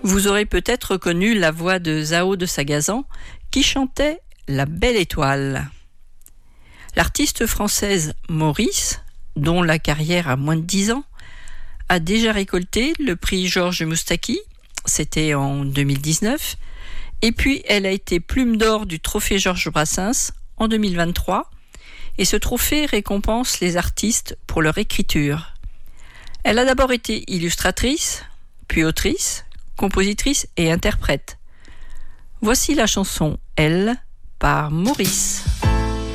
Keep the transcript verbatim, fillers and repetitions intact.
Vous aurez peut-être reconnu la voix de Zao de Sagazan qui chantait La Belle Étoile. L'artiste française Maurice, dont la carrière a moins de dix ans, a déjà récolté le prix Georges Moustaki, c'était en deux mille dix-neuf, et puis elle a été plume d'or du trophée Georges Brassens en deux mille vingt-trois, et ce trophée récompense les artistes pour leur écriture. Elle a d'abord été illustratrice, puis autrice, compositrice et interprète. Voici la chanson Elle par Maurice.